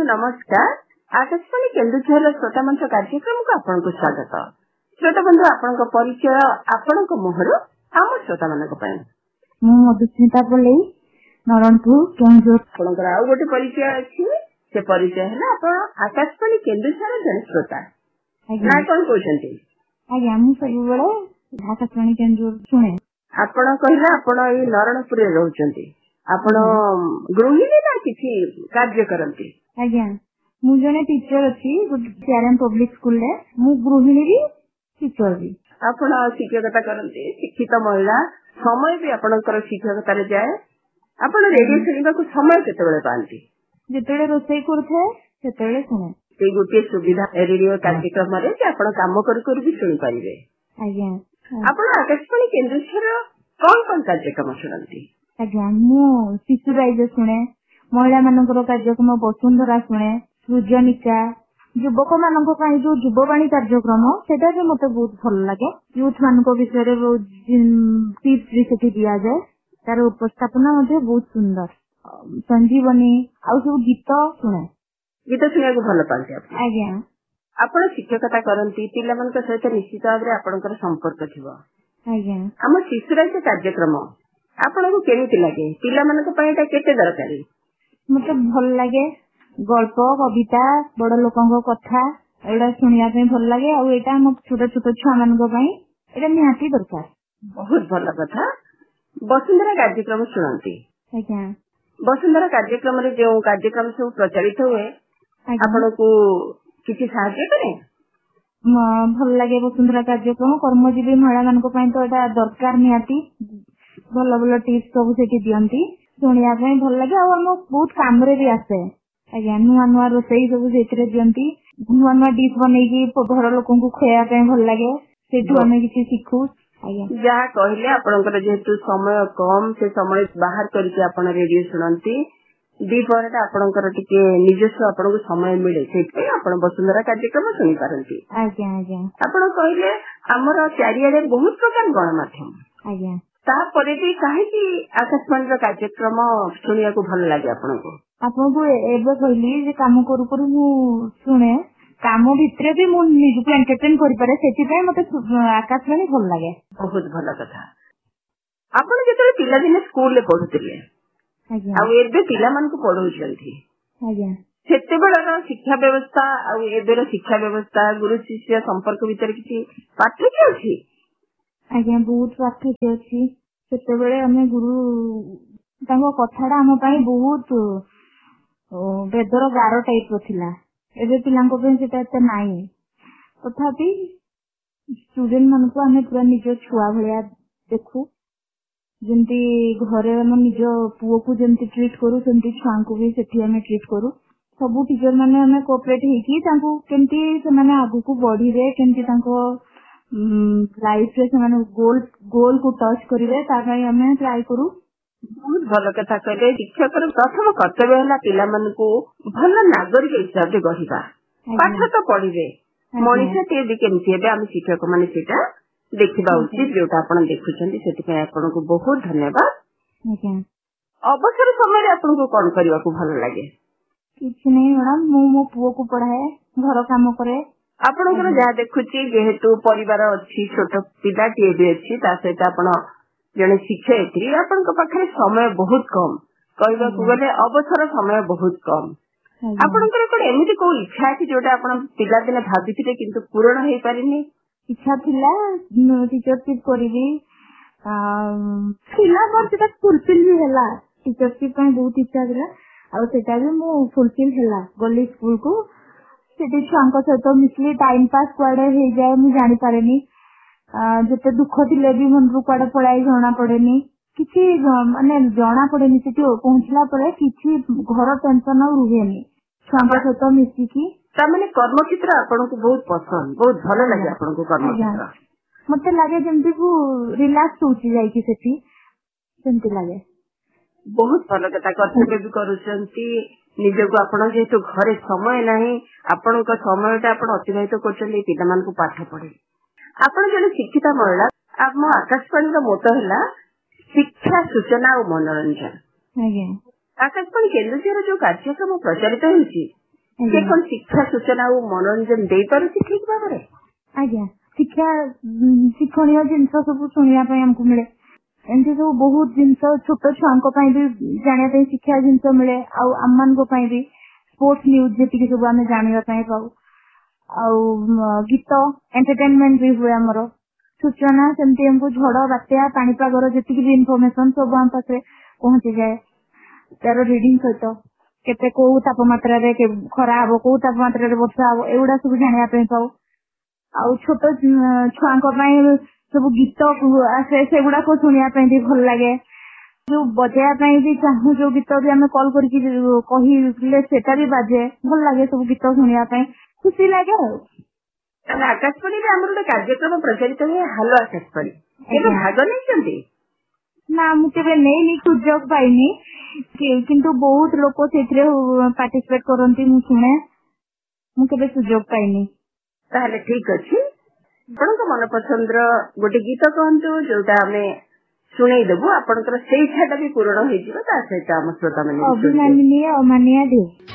बंधु नमस्कार। आकाशवाणी केन्दुझर श्रोता मंच कार्यक्रम को आपको स्वागत। श्रोता बंधु आपण परिचय आपण मुहर आम श्रोता मान मधुस्मिता बोले नरणपुर केन्दुझर आउ गोटे परिचय अच्छी से परिचय है आपण आकाशवाणी केन्दुझर जन श्रोता ना कौन कहते आज्ञा सब बड़े आकाशवाणी केन्दुझर शुणे आपण कहला आपण ये नरणपुर रोचंती आपण गृहिणी ना किसी कार्य करती आज्ञा मु जने टीचर अच्छी सीआरएम पब्लिक स्कूल रे मु गृहिणी भी टीचर भी आपण शिक्षकता करती शिक्षित महिला समय भी आपणकर शिक्षकता रे जाए आपण रेडियो सुनिबा को समय केतेबेले पांती जेतेबेले रोसई करथे सेतेबेले सुने से गोटे सुविधा रेडियो कार्यक्रम रे जे आपण काम कर भी सुनि परिबे आज्ञा आपण आकाशवाणी केन्दुझर कौन कार्यक्रम सुनती आज्ञा मु शिशु राइज सुने महिला मानकर कार्यक्रम वसुंधरा शुणे सृजनिका युवक मान जो युववाणी कार्यक्रम सेटा भी मते बहुत भल लगे यूथ मान विषय टिप्स भी सेठी दिया जाए तार उपस्थापना बहुत सुंदर संजीवनी आउ सब गीत शुणे गीत शुणा भल पाते आज्ञा आपण शिक्षकता करती पिला मान सहित निश्चित भाव में आपणकर संपर्क थिबो आज्ञा हम शिशुराज कार्यक्रम आपण को केमिति लागे पिला मान एटा केते दरकारी मते भल लगे गल्प कविता बड़ लोकों कथा एटा सुनिया भल लगे आ एटा हम छोट छोट छुआ मान एटा निहाती दरकार बहुत भल कथा वसुंधरा कार्यक्रम सुनती आज्ञा वसुंधरा कार्यक्रम रे जो कार्यक्रम सब प्रचारित हुए आपण को किसी सहायता करे भल लगे वसुंधरा कार्यक्रम कर्मजीवी महिला मान तो एटा दरकार निहाती भल भल टिप्स सब सेठी दियंती सुनिया भल लगे आ हम बहुत काम रे भी आसे आज्ञा नुआ नुआ रोसई सब सेठरे दियंती नुआ नुआ डिश बनेगी घर लोकों को खुआ भल लगे सेठू हमें किसी शिखु आज्ञा जहाँ कहले आपनकर जेहेतु समय कम से समय बाहर करके आपण रेडियो सुनती दीपर आपनकर टिके निजस्व आपनको समय मिले सेठे आपण वसुंधरा कार्यक्रम सुनि पारंती आज्ञा आज्ञा आपण कहले हमर चारियाडे बहुत प्रकार गणमाध्यम आज्ञा तापरे भी काहे आकाशवाणी कार्यक्रम सुनिया को भल लगे आपको एबे कहली जे काम करू करू मु सुने काम भितरे भी मु निजको एंटरटेन करि पारे सेति पय मते आकाशवाणी भल लगे बहुत भल कथा आपण जेतले पिला दिने स्कूल ले पढुतिले आज्ञा आ एबे पिला मन को पढौछंती आज्ञा सेते बेला शिक्षा व्यवस्था आ एबेर शिक्षा व्यवस्था गुरु शिष्य संपर्क भीतर किछि पार्थक्य अछि आज्ञा बहुत पार्थक्य अछि सेते बेले हमें गुरु तांको कथाडा हम पई बहुत बेदर गारो टाइप रो थिला एबे पिलांको पे सेटा त नाही तथापि स्टूडेंट मन को हमें पूरा निज छुआ भलिया देखू जंती घरे हम निज पुओ को जंती ट्रीट करू सेंती छुआ को भी सेठी हमें ट्रीट करू सब टीचर माने हमें कोऑपरेट हेकी तांको केंती से माने आगु को बढ़ी रे केंती तांको लाइफ रे से माने गोल को टच करिवे ताकि हमें ट्राई करू बहुत भल कथा कहले शिक्षक प्रथम कर्तव्य है पिला मन को भल नागरिक हिसाब से गढ़ा पाठ तो पढ़े मनीषा टे भी केमती है आम शिक्षक मैंने सेटा देखा उचित जोटा आप देखुं आपको बहुत धन्यवाद अवसर समय आपको कौन करने को भल लगे किसी नहीं मैडम मो पुओ को पढ़ाए घर काम करे आपनकर जहाँ देखुची जेहेतु परिवार अच्छी छोट पिलाटी भी अच्छी सहित आप जड़े शिक्षयित्री आपण पाखे समय बहुत कम कहवा गले अवसर समय बहुत कम आपनकर कोन एमिति को इच्छा अछि जोटा आपण पिला दिने भाबिथिले किंतु पूर्ण हे पारिनी इच्छा थिला टीचरशिप करिवि थिला मोर सेटा फुलफिल भी हैला टीचरशिप पय बहुत इच्छा थिला आ सेटा भी मो फुलफिल हैला गली स्कूल को सेठी छांको सहित मिसली टाइम पास कुआडे हे जाए मु जानि पारेनी जते दुख थिले भी मन रु कुआडे पळाई जना पड़ेनी किछि माने जना पड़ेनी सेठी पहुंचला परे किछि घर टेंशन रुहेनी छांको सहित मिसी की तामने कर्म क्षेत्र आपनको बहुत पसंद बहुत भलो लागे आपनको कर्म क्षेत्र मते लागे जेंति को रिलैक्स होची जाई कि सेठी सेंति लागे बहुत भलो कथा कर्तव्य भी करूछंती निजको आपण जेहेतु घरे समय नाही आपणको समयटा आपण अतिबाहित करछंती पिता मान को पाठ पढे आपण जने शिक्षिता महिला आम आकाशवाणी मोटो है शिक्षा सूचना और मनोरंजन आकाशवाणी केन्द्र जो कार्यक्रम प्रचारित होती ସେ କଣ ଶିକ୍ଷା ସୂଚନା ଆଉ ମନୋରଞ୍ଜନ ଦେଇପାରୁଛି ଠିକ ଭାବରେ? ଆଜ୍ଞା, ଶିକ୍ଷଣୀୟ ଜିନିଷ ସବୁ ଶୁଣିବା ପାଇଁ ଆମକୁ ମିଳେ। ଏମିତି ସବୁ ବହୁତ ଜିନିଷ ଛୋଟ ଛୁଆଙ୍କ ପାଇଁ ବି ଜାଣିବା ପାଇଁ ଶିକ୍ଷା ଜିନିଷ ମିଳେ। ଆଉ ଆମମାନଙ୍କ ପାଇଁ ବି ସ୍ପୋର୍ଟସ ନ୍ୟୁଜ ଯେତିକି ସବୁ ଆମେ ଜାଣିବା ପାଇଁ ପାଉ। ଆଉ ଗୀତ ଏଣ୍ଟରଟେନମେଣ୍ଟ ବି ହୁଏ ଆମର। ସୂଚନା ସେମିତି ଆମକୁ ଝଡ ବାତ୍ୟା ପାଣିପାଗର ଯେତିକି ବି ଇନଫର୍ମେସନ ସବୁ ଆମ ପାଖରେ ପହଞ୍ଚିଯାଏ। ତାର ରିଡିଙ୍ଗ ସହିତ କେତେ କୋଉ ତାପମାତ୍ରାରେ ଖରା ହବ, କୋଉ ତାପମାତ୍ରାରେ ବର୍ଷା ହବ, ଏଗୁଡା ସବୁ ଜାଣିବା ପାଇଁ ପାଉ। ଆଉ ଛୋଟ ଛୁଆଙ୍କ ପାଇଁ ସବୁ ଗୀତ ଆସେ, ସେଗୁଡାକ ଶୁଣିବା ପାଇଁ ବି ଭଲ ଲାଗେ। ଯୋଉ ବଜେଇବା ପାଇଁ ବି ଚାହୁଁ, ଯୋଉ ଗୀତ ବି ଆମେ କଲ୍ କରିକି କହିଲେ ସେଟା ବି ବାଜେ, ଭଲ ଲାଗେ ସବୁ ଗୀତ ଶୁଣିବା ପାଇଁ, ଖୁସି ଲାଗେ ଆଉ। ତାହେଲେ ଆକାଶବାଣୀରେ ଆମର ଗୋଟେ କାର୍ଯ୍ୟକ୍ରମ ପ୍ରଚାରିତ ହୁଏ, ହାଲୋ ଆକାଶବାଣୀ, କେବେ ଭାଗ ନେଇଛନ୍ତି? ନା, ମୁଁ କେବେ ନେଇନି, ସୁଯୋଗ ପାଇନି, କିନ୍ତୁ ବହୁତ ଲୋକ ସେଥିରେ ପାର୍ଟିସିପେଟ କରନ୍ତି, ମୁଁ ଶୁଣେ। ମୁଁ କେବେ ସୁଯୋଗ ପାଇନି। ତାହେଲେ ଠିକ ଅଛି, ଆପଣଙ୍କ ମନପସନ୍ଦର ଗୋଟେ ଗୀତ କହନ୍ତୁ ଯୋଉଟା ଆମେ ଶୁଣେଇଦେବୁ, ଆପଣଙ୍କର ସେଇ ଇଚ୍ଛାଟା ବି ପୂରଣ ହେଇଯିବ, ତା ସହିତ ଆମ ଶ୍ରୋତା ମାନେ ଅଭିମାନନୀୟ ଅମାନିଆ ଦେଉ।